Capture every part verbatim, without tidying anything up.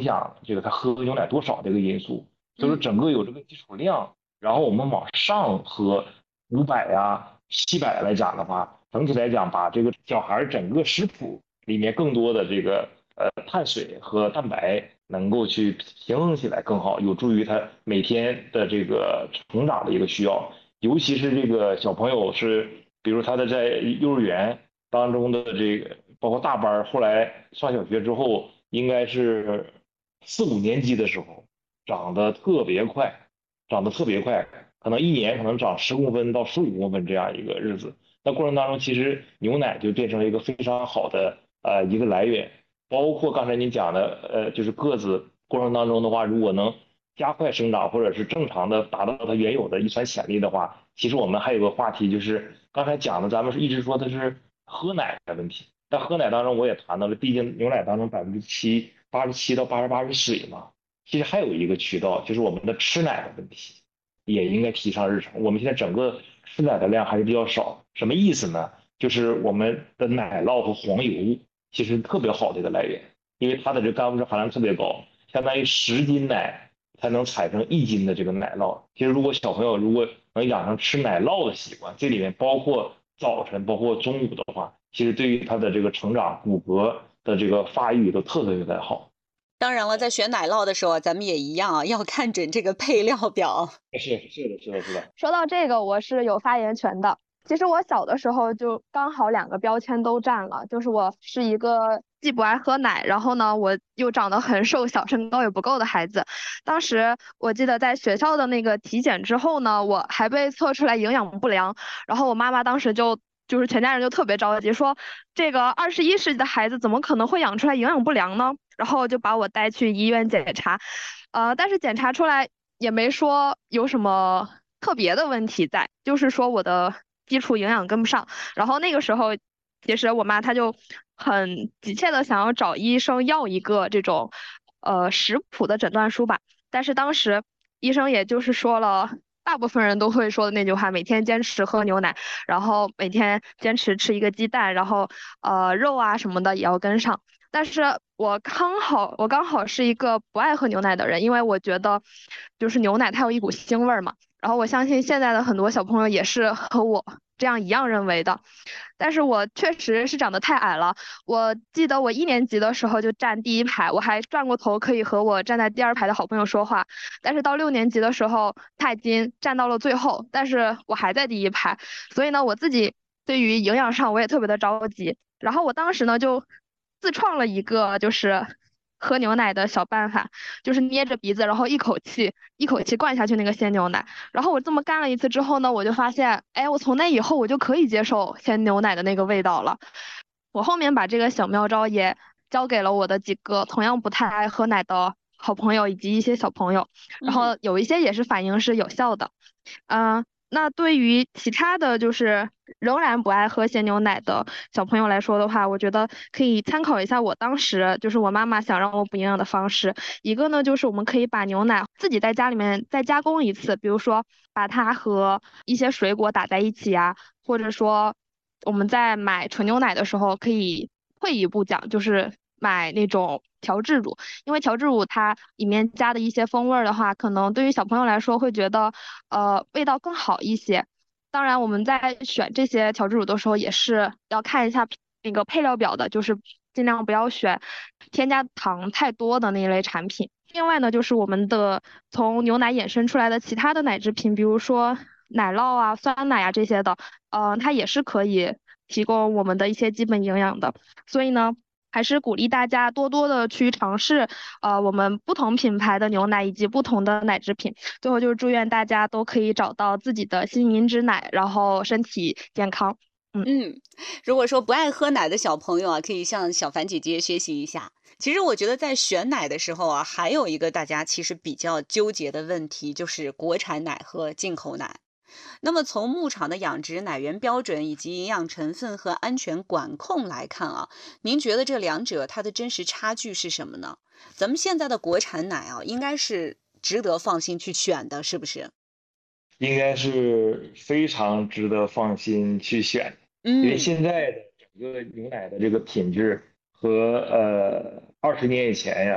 响这个他喝牛奶多少这个因素。所以说嗯。 整个有这个基础量，然后我们往上喝五百呀、七百来讲的话，整体来讲把这个小孩整个食谱里面更多的这个呃碳水和蛋白能够去平衡起来更好，有助于他每天的这个成长的一个需要。尤其是这个小朋友是，比如他的在幼儿园当中的这个，包括大班儿，后来上小学之后，应该是四五年级的时候，长得特别快，长得特别快，可能一年可能长十公分到十五公分这样一个日子。那过程当中，其实牛奶就变成了一个非常好的呃一个来源，包括刚才您讲的，呃，就是个子过程当中的话，如果能加快生长，或者是正常的达到它原有的遗传潜力的话，其实我们还有个话题就是刚才讲的，咱们是一直说的是喝奶的问题，但喝奶当中我也谈到了，毕竟牛奶当中百分之七八十七到八十八是水嘛，其实还有一个渠道就是我们的吃奶的问题，也应该提上日程。我们现在整个吃奶的量还是比较少，什么意思呢？就是我们的奶酪和黄油其实特别好的一个来源，因为它的这个甘油酯含量特别高，相当于十斤奶才能产生一斤的这个奶酪。其实如果小朋友如果能养成吃奶酪的习惯，这里面包括早晨，包括中午的话，其实对于他的这个成长、骨骼的这个发育都特别特别好。 当然了，在选奶酪的时候啊，咱们也一样啊，要看准这个配料表。 是是的，是的，是的。 说到这个，我是有发言权的。其实我小的时候就刚好两个标签都占了，就是我是一个既不爱喝奶，然后呢我又长得很瘦小，身高也不够的孩子。当时我记得在学校的那个体检之后呢，我还被测出来营养不良，然后我妈妈当时就就是全家人就特别着急，说这个二十一世纪的孩子怎么可能会养出来营养不良呢？然后就把我带去医院检查，呃，但是检查出来也没说有什么特别的问题在，就是说我的基础营养跟不上。然后那个时候，其实我妈她就很急切的想要找医生要一个这种呃食谱的诊断书吧，但是当时医生也就是说了。大部分人都会说的那句话，每天坚持喝牛奶，然后每天坚持吃一个鸡蛋，然后呃肉啊什么的也要跟上。但是我刚好我刚好是一个不爱喝牛奶的人，因为我觉得就是牛奶它有一股腥味儿嘛。然后我相信现在的很多小朋友也是和我这样一样认为的。但是我确实是长得太矮了，我记得我一年级的时候就站第一排，我还转过头可以和我站在第二排的好朋友说话。但是到六年级的时候，他已经站到了最后，但是我还在第一排，所以呢，我自己对于营养上我也特别的着急。然后我当时呢就自创了一个就是喝牛奶的小办法，就是捏着鼻子，然后一口气一口气灌下去那个鲜牛奶。然后我这么干了一次之后呢，我就发现，哎，我从那以后我就可以接受鲜牛奶的那个味道了。我后面把这个小妙招也教给了我的几个同样不太爱喝奶的好朋友以及一些小朋友，然嗯。 后有一些也是反应是有效的。嗯、那对于其他的就是仍然不爱喝鲜牛奶的小朋友来说的话，我觉得可以参考一下我当时就是我妈妈想让我补营养的方式。一个呢，就是我们可以把牛奶自己在家里面再加工一次，比如说把它和一些水果打在一起呀，或者说我们在买纯牛奶的时候可以退一步讲，就是买那种调制乳，因为调制乳它里面加的一些风味儿的话，可能对于小朋友来说会觉得呃味道更好一些。当然，我们在选这些调制乳的时候，也是要看一下那个配料表的，就是尽量不要选添加糖太多的那一类产品。另外呢，就是我们的从牛奶衍生出来的其他的奶制品，比如说奶酪啊、酸奶啊这些的，呃，它也是可以提供我们的一些基本营养的。所以呢，还是鼓励大家多多的去尝试，呃，我们不同品牌的牛奶以及不同的奶制品。最后就是祝愿大家都可以找到自己的心灵之奶，然后身体健康。嗯。 嗯，如果说不爱喝奶的小朋友啊，可以向小凡姐姐学习一下。其实我觉得在选奶的时候啊，还有一个大家其实比较纠结的问题，就是国产奶和进口奶。那么从牧场的养殖奶源标准以及营养成分和安全管控来看啊，您觉得这两者它的真实差距是什么呢？咱们现在的国产奶啊，应该是值得放心去选的，是不是？ 应该是非常值得放心去选，因为嗯。 现在的整个牛奶的这个品质和呃二十年以前呀，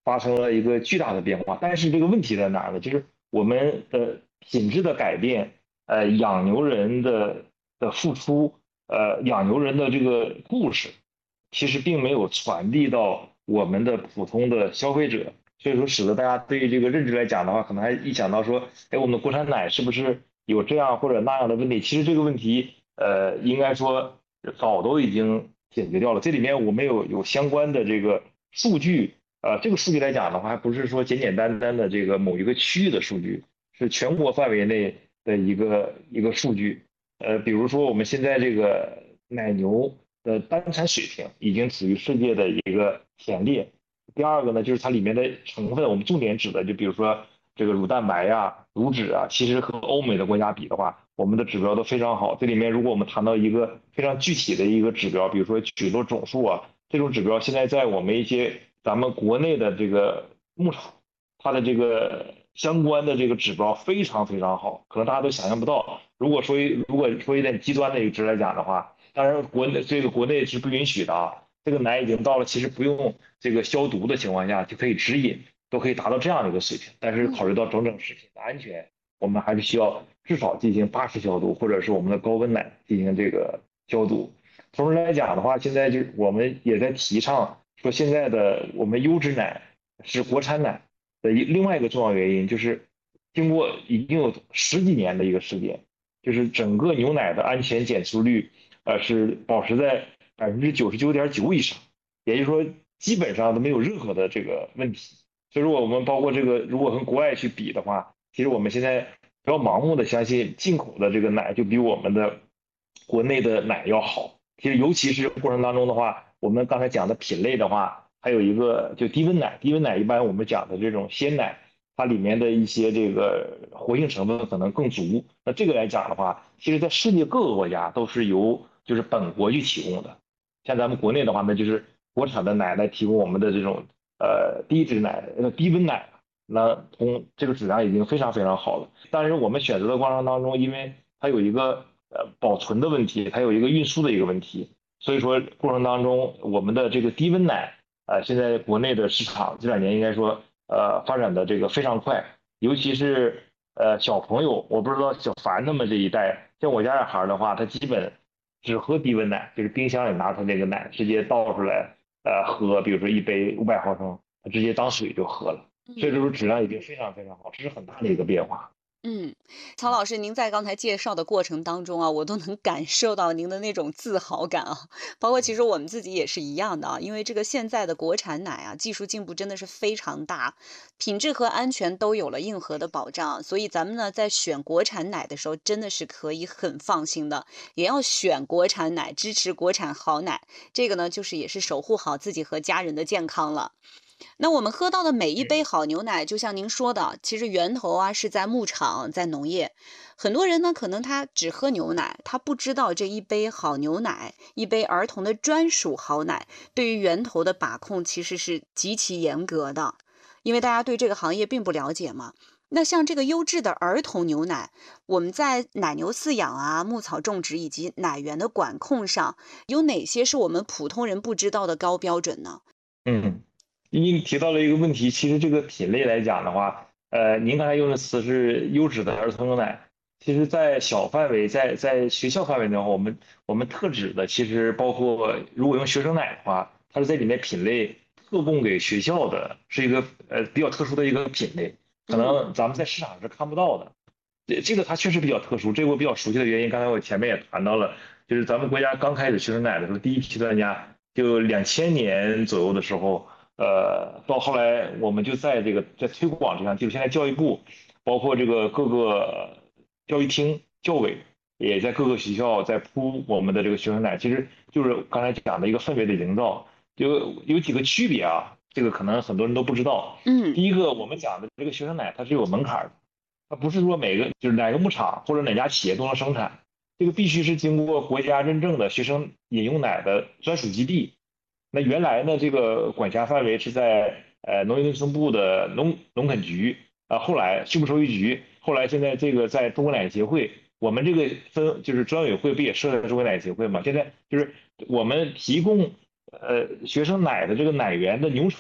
发生了一个巨大的变化。但是这个问题在哪儿呢？就是我们的品质的改变，呃，养牛人的的付出，呃，养牛人的这个故事，其实并没有传递到我们的普通的消费者，所以说使得大家对于这个认知来讲的话，可能还一想到说，哎，我们的国产奶是不是有这样或者那样的问题？其实这个问题，呃，应该说早都已经解决掉了。这里面我们有有相关的这个数据，呃，这个数据来讲的话，还不是说简简单单的这个某一个区域的数据，是全国范围内的一个一个数据。呃，比如说我们现在这个奶牛的单产水平已经处于世界的一个前列。第二个呢，就是它里面的成分，我们重点指的就比如说这个乳蛋白呀、乳脂啊，其实和欧美的国家比的话，我们的指标都非常好。这里面如果我们谈到一个非常具体的一个指标，比如说许多种数啊，这种指标现在在我们一些咱们国内的这个牧场，它的这个相关的这个指标非常非常好，可能大家都想象不到。如果说一如果说一点极端的一个值来讲的话，当然国内这个国内是不允许的啊。这个奶已经到了其实不用这个消毒的情况下就可以直饮，都可以达到这样的一个水平。但是考虑到整整食品的安全，我们还是需要至少进行巴氏消毒，或者是我们的高温奶进行这个消毒。同时来讲的话，现在就我们也在提倡说，现在的我们优质奶是国产奶的一另外一个重要原因，就是经过已经有十几年的一个时间，就是整个牛奶的安全检出率，呃，是保持在百分之九十九点九以上，也就是说基本上都没有任何的这个问题。所以说我们包括这个，如果跟国外去比的话，其实我们现在不要盲目的相信进口的这个奶就比我们的国内的奶要好。其实尤其是过程当中的话，我们刚才讲的品类的话，还有一个就低温奶，低温奶一般我们讲的这种鲜奶，它里面的一些这个活性成分可能更足。那这个来讲的话，其实在世界各个国家都是由就是本国去提供的。像咱们国内的话呢，就是国产的奶来提供我们的这种呃低脂奶、呃低温奶，那从这个质量已经非常非常好了。但是我们选择的过程当中，因为它有一个呃保存的问题，它有一个运输的一个问题，所以说过程当中我们的这个低温奶，呃现在国内的市场这两年应该说呃发展的这个非常快，尤其是呃小朋友，我不知道小凡他们这一代，像我家小孩的话，他基本只喝低温奶，就是冰箱里拿出那个奶，直接倒出来，呃，喝，比如说一杯五百毫升，他直接当水就喝了，所以这种质量已经非常非常好，这是很大的一个变化。 嗯，曹老师，您在刚才介绍的过程当中啊，我都能感受到您的那种自豪感啊。包括其实我们自己也是一样的啊，因为这个现在的国产奶啊，技术进步真的是非常大，品质和安全都有了硬核的保障，所以咱们呢在选国产奶的时候，真的是可以很放心的，也要选国产奶，支持国产好奶。这个呢，就是也是守护好自己和家人的健康了。那我们喝到的每一杯好牛奶，就像您说的，其实源头啊是在牧场，在农业。很多人呢，可能他只喝牛奶，他不知道这一杯好牛奶，一杯儿童的专属好奶，对于源头的把控其实是极其严格的，因为大家对这个行业并不了解嘛。那像这个优质的儿童牛奶，我们在奶牛饲养啊、牧草种植以及奶源的管控上，有哪些是我们普通人不知道的高标准呢？ 嗯，您提到了一个问题，其实这个品类来讲的话，呃，您刚才用的词是优质的儿童牛奶，其实，在小范围，在在学校范围的话，我们我们特指的其实包括，如果用学生奶的话，它是在里面品类特供给学校的，是一个呃比较特殊的一个品类，可嗯能咱们在市场上是看不到的。这这个它确实比较特殊，这个我比较熟悉的原因，刚才我前面也谈到了，就是咱们国家刚开始学生奶的时候，第一批专家就两千年左右的时候，呃，到后来我们就在这个在推广这项技术，现在教育部包括这个各个教育厅、教委也在各个学校在铺我们的这个学生奶，其实就是刚才讲的一个氛围的营造，有有几个区别啊，这个可能很多人都不知道。 嗯第一个，我们讲的这个学生奶它是有门槛的。它不是说每个就是哪个牧场或者哪家企业都能生产，这个必须是经过国家认证的学生饮用奶的专属基地。那原来呢，这个管辖范围是在呃农业农村部的农农垦局啊，后来畜牧兽医局，后来现在这个在中国奶业协会，我们这个分就是专委会不也设在中国奶业协会嘛？现在就是我们提供呃学生奶的这个奶源的牛场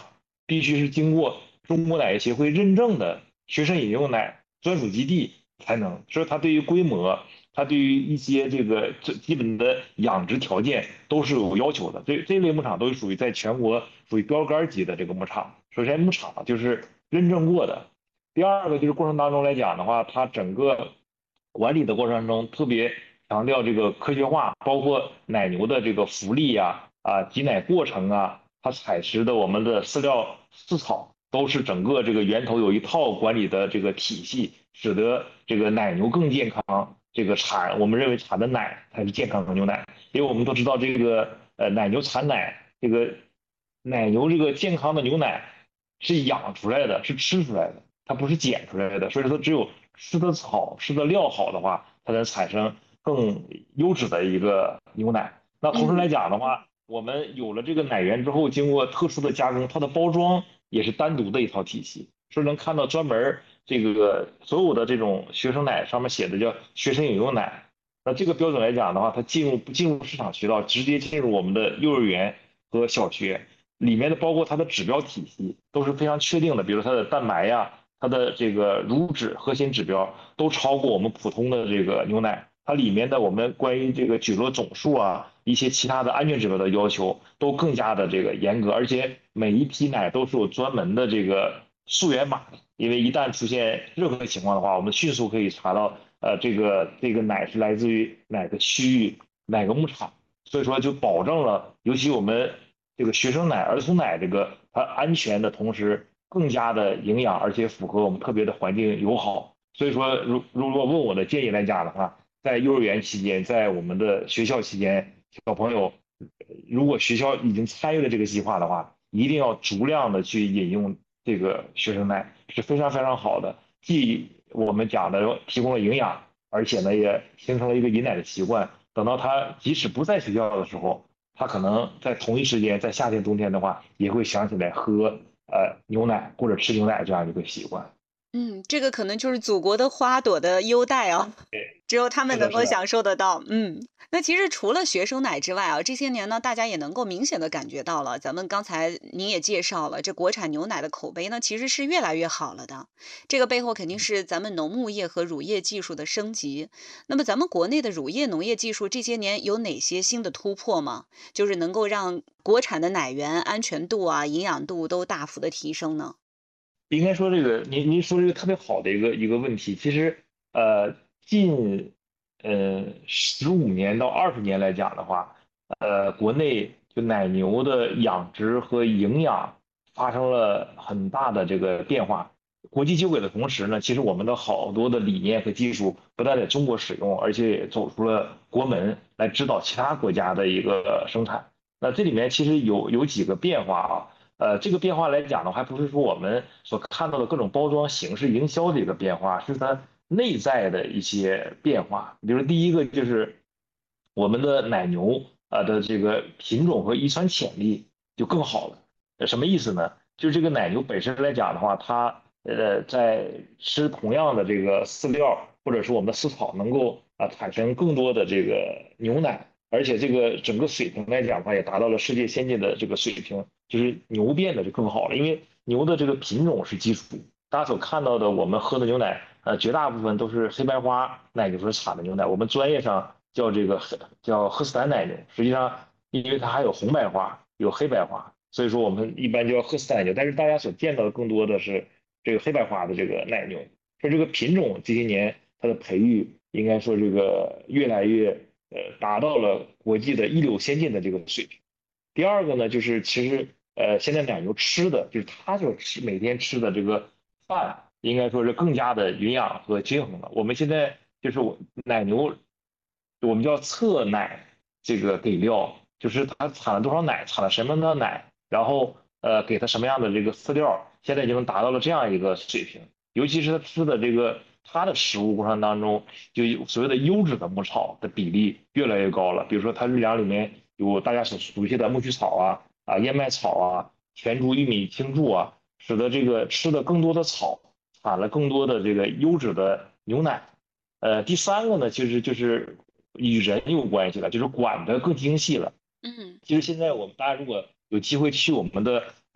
必须是经过中国奶业协会认证的学生饮用奶专属基地才能。所以它对于规模，它对于一些这个最基本的养殖条件都是有要求的。这这类牧场都是属于在全国属于标杆级的这个牧场。首先，牧场就是认证过的。第二个就是过程当中来讲的话，它整个管理的过程中特别强调这个科学化，包括奶牛的这个福利呀、啊挤奶过程啊，它采食的我们的饲料饲草都是整个这个源头有一套管理的这个体系，使得这个奶牛更健康。这个产我们认为产的奶才是健康的牛奶，因为我们都知道这个呃奶牛产奶，这个奶牛这个健康的牛奶是养出来的，是吃出来的。它不是捡出来的，所以说只有吃的草、吃的料好的话，它才产生更优质的一个牛奶。那同时来嗯。 讲的话，我们有了这个奶源之后，经过特殊的加工，它的包装也是单独的一套体系，是能看到专门这个所有的这种学生奶上面写的叫学生饮用奶。那这个标准来讲的话，它进入不进入市场渠道，直接进入我们的幼儿园和小学里面的，包括它的指标体系都是非常确定的，比如它的蛋白呀。它的这个乳脂核心指标都超过我们普通的这个牛奶，它里面的我们关于这个菌落总数啊，一些其他的安全指标的要求都更加的这个严格，而且每一批奶都是有专门的这个溯源码，因为一旦出现任何情况的话，我们迅速可以查到，呃，这个这个奶是来自于哪个区域、哪个牧场，所以说就保证了，尤其我们这个学生奶、儿童奶这个它安全的同时。更加的营养，而且符合我们特别的环境友好。所以说，如如果问我的建议来讲的话，在幼儿园期间，在我们的学校期间，小朋友如果学校已经参与了这个计划的话，一定要足量的去饮用这个学生奶，是非常非常好的。既我们讲的提供了营养，而且呢也形成了一个饮奶的习惯。等到他即使不在学校的时候，他可能在同一时间，在夏天、冬天的话，也会想起来喝呃牛奶或者吃牛奶这样一个习惯。 嗯，这个可能就是祖国的花朵的优待啊， 对， 只有他们是的，是的。 能够享受得到。嗯，那其实除了学生奶之外啊，这些年呢，大家也能够明显的感觉到了，咱们刚才您也介绍了，这国产牛奶的口碑呢，其实是越来越好了的。这个背后肯定是咱们农牧业和乳业技术的升级。那么咱们国内的乳业农业技术这些年有哪些新的突破吗？就是能够让国产的奶源安全度啊、营养度都大幅的提升呢？ 应该说这个，您您说这个特别好的一个一个问题。其实，呃，近呃十五年到二十年来讲的话，呃，国内就奶牛的养殖和营养发生了很大的这个变化。国际接轨的同时呢，其实我们的好多的理念和技术不但在中国使用，而且也走出了国门来指导其他国家的一个生产。那这里面其实有有几个变化啊。呃，这个变化来讲呢，还不是说我们所看到的各种包装形式、营销的一个变化，是它内在的一些变化。比如第一个就是我们的奶牛啊的这个品种和遗传潜力就更好了。呃什么意思呢？就是这个奶牛本身来讲的话，它呃在吃同样的这个饲料或者是我们的饲草，能够啊产生更多的这个牛奶。而且这个整个水平来讲的话，也达到了世界先进的这个水平，就是牛变得就更好了。因为牛的这个品种是基础，大家所看到的我们喝的牛奶，呃，绝大部分都是黑白花奶牛所产的牛奶，我们专业上叫这个黑叫赫斯坦奶牛，实际上因为它还有红白花，有黑白花，所以说我们一般叫赫斯坦奶牛。但是大家所见到的更多的是这个黑白花的这个奶牛，说这个品种这些年它的培育，应该说这个越来越。呃，达到了国际的一流先进的这个水平。第二个呢，就是其实呃，现在奶牛吃的就是它所吃每天吃的这个饭，应该说是更加的营养和均衡了。我们现在就是我奶牛，我们叫测奶这个给料，就是它产了多少奶，产了什么样的奶，然后呃给它什么样的这个饲料，现在已经达到了这样一个水平。尤其是它吃的这个它的食物过程当中，就有所谓的优质的牧草的比例越来越高了。比如说它日粮里面有大家所熟悉的苜蓿草啊、啊燕麦草啊、全株玉米青贮啊，使得这个吃的更多的草，产了更多的这个优质的牛奶。呃，第三个呢，其实就是与人有关系了，就是管得更精细了。 嗯。 其实现在我们大家如果有机会去我们的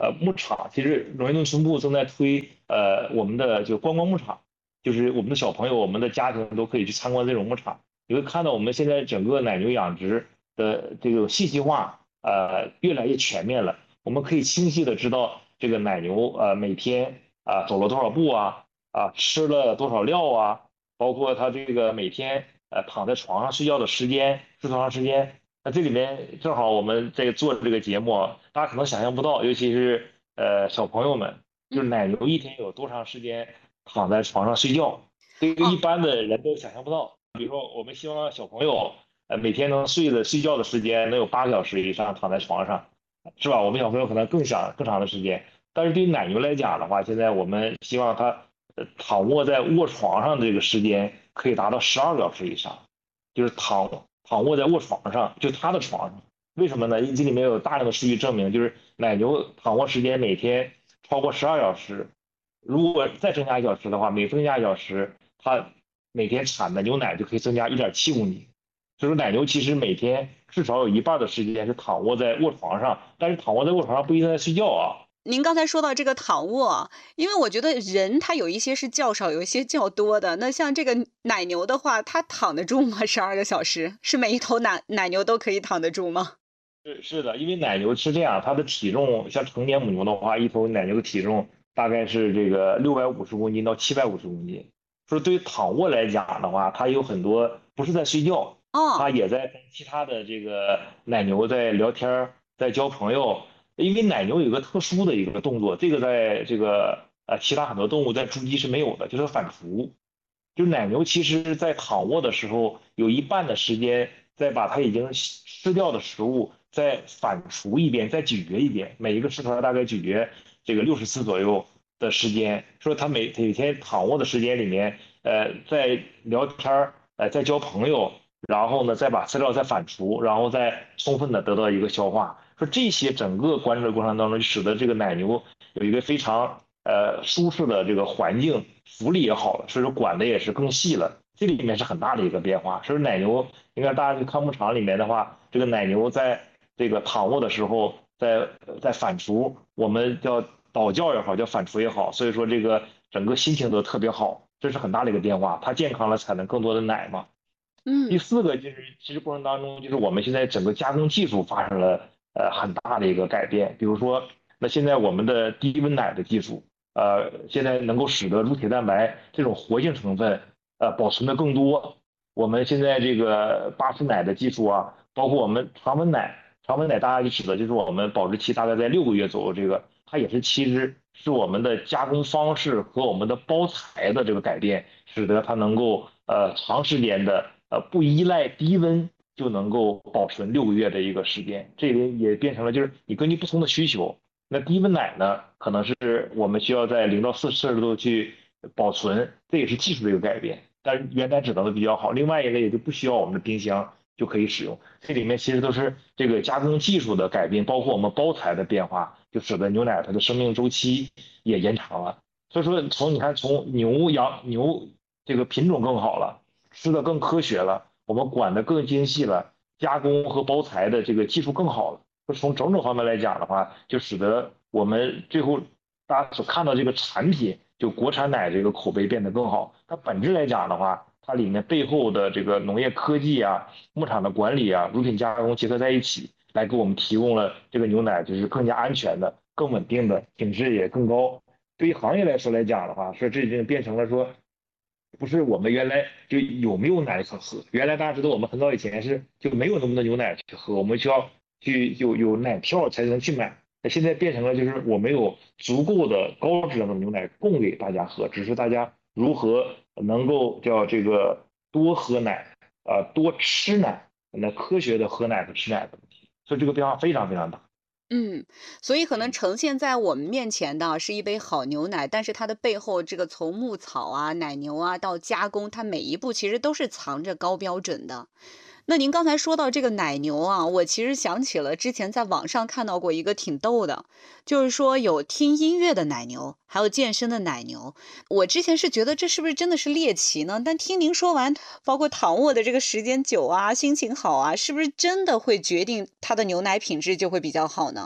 呃牧场，其实农业农村部正在推呃我们的就观光牧场，就是我们的小朋友、我们的家庭都可以去参观这种牧场。你会看到我们现在整个奶牛养殖的这个信息化，呃，越来越全面了。我们可以清晰的知道这个奶牛呃每天啊、走了多少步啊，啊吃了多少料啊，包括它这个每天呃躺在床上睡觉的时间是多长时间。那这里面正好我们在做这个节目啊，大家可能想象不到，尤其是呃小朋友们，就是嗯， 奶牛一天有多长时间躺在床上睡觉，这个一哦， 般的人都想象不到。比如说，我们希望小朋友呃每天能睡的睡觉的时间能有八个小时以上躺在床上，是吧？我们小朋友可能更想更长的时间，但是对于奶牛来讲的话，现在我们希望它呃躺卧在卧床上的这个时间可以达到十二个小时以上，就是躺躺卧在卧床上，就它的床上。为什么呢？因为这里面有大量的数据证明，就是奶牛躺卧时间每天超过十二小时，如果再增加一小时的话，每增加一小时，它每天产的牛奶就可以增加一点七公斤。所以说，奶牛其实每天至少有一半的时间是躺卧在卧床上，但是躺卧在卧床上不一定在睡觉啊。 您刚才说到这个躺卧，因为我觉得人他有一些是较少，有一些较多的。那像这个奶牛的话，它躺得住吗？十二个小时，是每一头奶奶牛都可以躺得住吗？ 是是的，因为奶牛是这样，它的体重像成年母牛的话，一头奶牛的体重大概是这个六百五十公斤到七百五十公斤。说对于躺卧来讲的话，它有很多不是在睡觉，它哦， 也在跟其他的这个奶牛在聊天儿，在交朋友。因为奶牛有一个特殊的一个动作，这个在这个呃其他很多动物在猪鸡是没有的，就是反刍。就奶牛其实在躺卧的时候，有一半的时间在把它已经吃掉的食物再反刍一遍，再咀嚼一遍。每一个食槽大概咀嚼这个六十次左右的时间。说它每每天躺卧的时间里面，呃，在聊天儿，呃，在交朋友，然后呢，再把饲料再反刍，然后再充分的得到一个消化。说这些整个观察的过程当中，就使得这个奶牛有一个非常呃舒适的这个环境，福利也好了，所以说管的也是更细了。这里面是很大的一个变化。所以奶牛，你看大家去看牧场里面的话，这个奶牛在这个躺卧的时候，在在反刍，我们叫倒叫也好，叫反刍也好，所以说这个整个心情都特别好，这是很大的一个变化。它健康了，产能更多的奶嘛。第嗯， 四个就是，其实过程当中，就是我们现在整个加工技术发生了呃很大的一个改变。比如说，那现在我们的低温奶的技术，呃，现在能够使得乳铁蛋白这种活性成分呃保存的更多。我们现在这个巴氏奶的技术啊，包括我们常温奶，常温奶大家就指的就是我们保质期大概在六个月左右，这个它也是其实是我们的加工方式和我们的包材的这个改变，使得它能够呃长时间的呃不依赖低温就能够保存六个月的一个时间。这里也变成了就是你根据不同的需求，那低温奶呢可能是我们需要在零到四摄氏度去保存，这也是技术的一个改变。但是原奶质能的比较好，另外一个也就不需要我们的冰箱就可以使用。这里面其实都是这个加工技术的改变，包括我们包材的变化，就使得牛奶它的生命周期也延长了。所以说，从你看，从牛羊牛这个品种更好了，吃的更科学了，我们管的更精细了，加工和包材的这个技术更好了。就从种种方面来讲的话，就使得我们最后大家所看到这个产品，就国产奶这个口碑变得更好。它本质来讲的话，它里面背后的这个农业科技啊、牧场的管理啊、乳品加工结合在一起，来给我们提供了这个牛奶就是更加安全的、更稳定的，品质也更高。对于行业来说来讲的话，说这已经变成了说，不是我们原来就有没有奶可喝，原来大家知道我们很早以前是就没有那么多牛奶去喝，我们需要去有有奶票才能去买。那现在变成了就是我们有足够的高质量的牛奶供给大家喝，只是大家如何能够叫这个多喝奶啊、呃多吃奶，那科学的喝奶和吃奶的问题，所以这个变化非常非常大。 嗯，所以可能嗯。 呈现在我们面前的是一杯好牛奶，但是它的背后这个从牧草啊、奶牛啊到加工，它每一步其实都是藏着高标准的。那您刚才说到这个奶牛啊，我其实想起了之前在网上看到过一个挺逗的，就是说有听音乐的奶牛，还有健身的奶牛。我之前是觉得这是不是真的是猎奇呢？但听您说完，包括躺卧的这个时间久啊，心情好啊，是不是真的会决定它的牛奶品质就会比较好呢？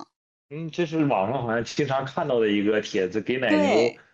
嗯，这是网上好像经常看到的一个帖子，给奶牛对，